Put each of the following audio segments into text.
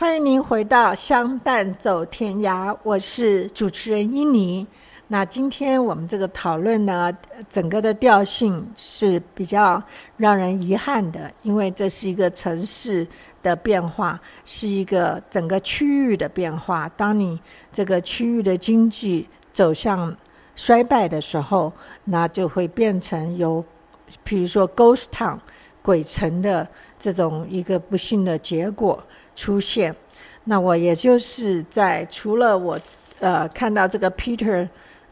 欢迎您回到相伴走天涯，我是主持人伊妮。那今天我们这个讨论呢，整个的调性是比较让人遗憾的，因为这是一个城市的变化，是一个整个区域的变化。当你这个区域的经济走向衰败的时候，那就会变成有比如说 ghost town 鬼城的这种一个不幸的结果出现。那我也就是在除了我看到这个 Peter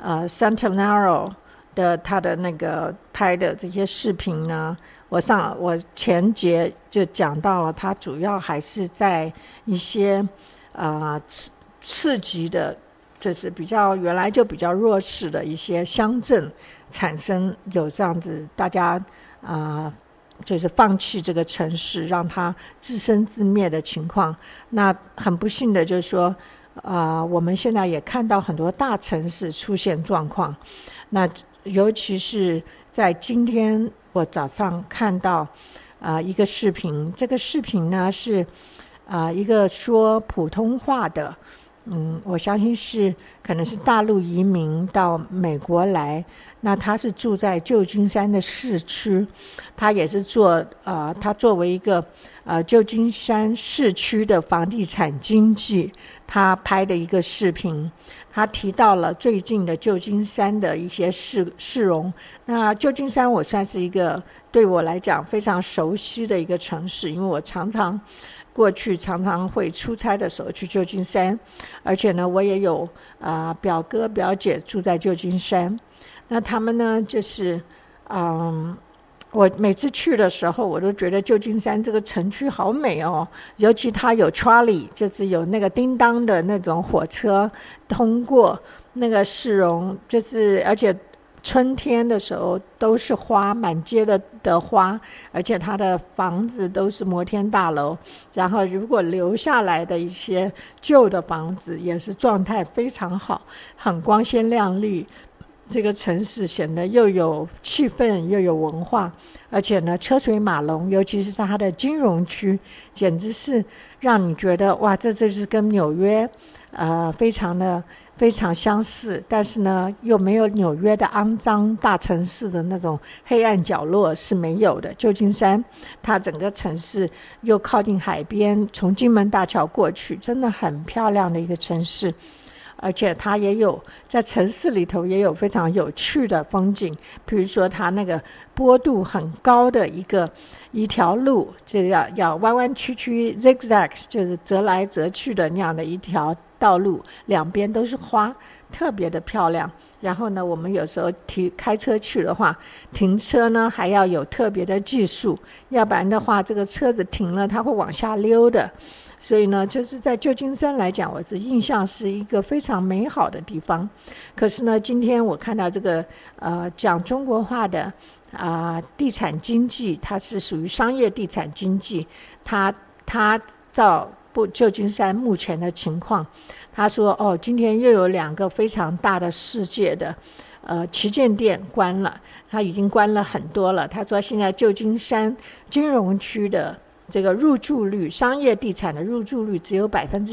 Santanaro 的他的那个拍的这些视频呢，我前节就讲到了，他主要还是在一些次级的，就是原来就比较弱势的一些乡镇产生有这样子大家就是放弃这个城市，让它自生自灭的情况。那很不幸的就是说我们现在也看到很多大城市出现状况。那尤其是在今天我早上看到一个视频，这个视频呢是一个说普通话的，我相信可能是大陆移民到美国来，那他是住在旧金山的市区，他也是他作为一个旧金山市区的房地产经济，他拍的一个视频，他提到了最近的旧金山的一些市容。那旧金山我算是一个对我来讲非常熟悉的一个城市，因为我过去常常会出差的时候去旧金山，而且呢我也有表哥表姐住在旧金山。那他们呢就是我每次去的时候我都觉得旧金山这个城区好美哦，尤其它有 trolley， 就是有那个叮当的那种火车通过，那个市容就是而且春天的时候都是花，满街的花，而且它的房子都是摩天大楼，然后如果留下来的一些旧的房子也是状态非常好，很光鲜亮丽。这个城市显得又有气氛又有文化，而且呢车水马龙，尤其是在它的金融区，简直是让你觉得哇，这是跟纽约非常相似，但是呢又没有纽约的肮脏大城市的那种黑暗角落是没有的。旧金山它整个城市又靠近海边，从金门大桥过去，真的很漂亮的一个城市。而且它也有在城市里头也有非常有趣的风景，比如说它那个坡度很高的一条路，就要弯弯曲曲 zigzag， 就是折来折去的那样的一条道路，两边都是花，特别的漂亮。然后呢我们有时候开车去的话，停车呢还要有特别的技术，要不然的话这个车子停了它会往下溜的。所以呢就是在旧金山来讲，我是印象是一个非常美好的地方。可是呢今天我看到这个讲中国话的地产经济，它是属于商业地产经济，它照旧金山目前的情况，他说今天又有2个非常大的世界的旗舰店关了，他已经关了很多了。他说现在旧金山金融区的这个入住率，商业地产的入住率只有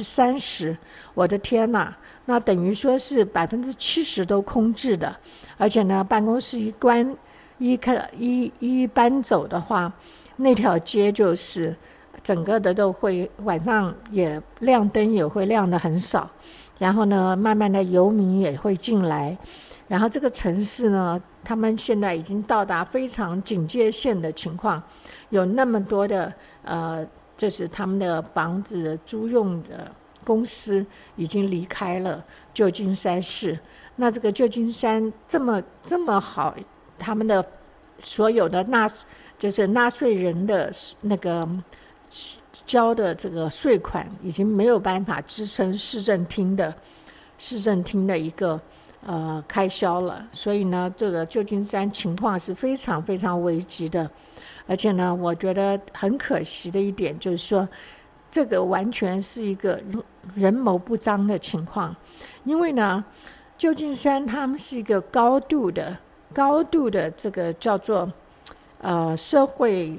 30%， 我的天哪，那等于说是 70% 都空置的。而且呢办公室一搬走的话，那条街就是整个的都会晚上也亮灯也会亮得很少，然后呢慢慢的游民也会进来，然后这个城市呢他们现在已经到达非常警戒线的情况，有那么多的就是他们的房子租用的公司已经离开了旧金山市。那这个旧金山这么好，他们的所有的就是纳税人的那个交的这个税款已经没有办法支撑市政厅的一个开销了。所以呢这个旧金山情况是非常非常危急的。而且呢我觉得很可惜的一点就是说，这个完全是一个人谋不臧的情况。因为呢旧金山他们是一个高度的这个叫做社会